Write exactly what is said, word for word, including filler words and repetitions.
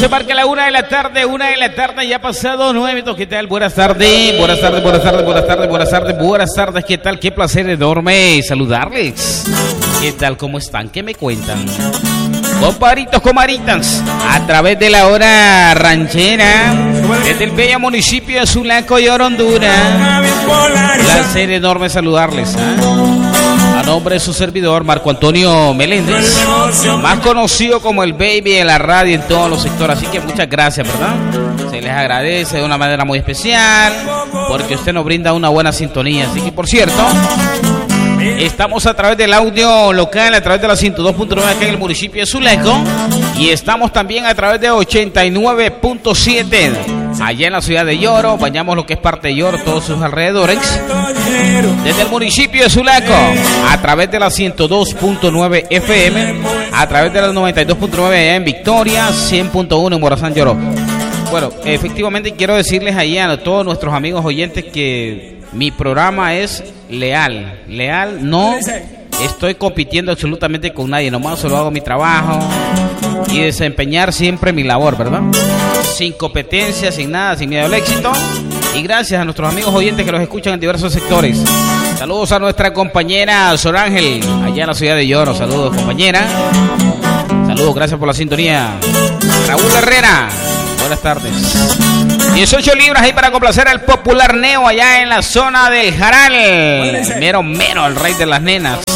se marca la una de la tarde, una de la tarde, ya ha pasado nueve minutos. ¿Qué tal? Buenas tardes, buenas tardes, buenas tardes, buenas tardes, buenas tardes, buenas tardes. ¿Qué tal? Qué placer enorme saludarles. ¿Qué tal? ¿Cómo están? ¿Qué me cuentan? Comparitos, comaritas, a través de la hora ranchera, desde el bello municipio de Sulaco y Honduras. Placer enorme saludarles, ¿eh? A nombre de su servidor, Marco Antonio Meléndez, más conocido como el Baby de la radio en todos los sectores. Así que muchas gracias, ¿verdad? Se les agradece de una manera muy especial, porque usted nos brinda una buena sintonía. Así que, por cierto, estamos a través del audio local, a través de la ciento dos punto nueve acá en el municipio de Suleco, y estamos también a través de ochenta y nueve punto siete allá en la ciudad de Lloro. Bañamos lo que es parte de Lloro, todos sus alrededores, desde el municipio de Suleco, a través de la ciento dos punto nueve F M, a través de la noventa y dos punto nueve allá en Victoria, cien punto uno en Morazán, Lloro. Bueno, efectivamente quiero decirles ahí a todos nuestros amigos oyentes que mi programa es leal, leal, no estoy compitiendo absolutamente con nadie, nomás solo hago mi trabajo y desempeñar siempre mi labor, ¿verdad? Sin competencia, sin nada, sin miedo al éxito. Y gracias a nuestros amigos oyentes que los escuchan en diversos sectores. Saludos a nuestra compañera Sor Ángel, allá en la ciudad de Lloro. Saludos, compañera. Saludos, gracias por la sintonía. Raúl Herrera, buenas tardes. dieciocho libras ahí para complacer al popular Neo allá en la zona del Jaral. El mero mero, el rey de las nenas.